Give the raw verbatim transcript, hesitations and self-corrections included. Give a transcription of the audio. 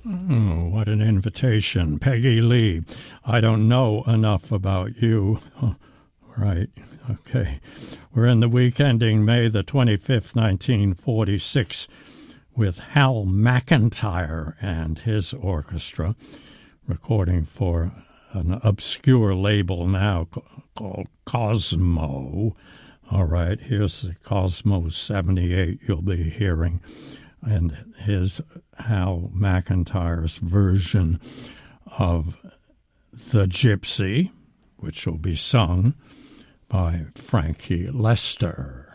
Oh, what an invitation. Peggy Lee, I don't know enough about you. Oh, right, okay. We're in the week ending May the twenty-fifth, nineteen forty-six, with Hal McIntyre and his orchestra, recording for an obscure label now called Cosmo. All right, here's the Cosmo seventy-eight you'll be hearing, and his Hal McIntyre's version of The Gypsy, which will be sung by Frankie Lester.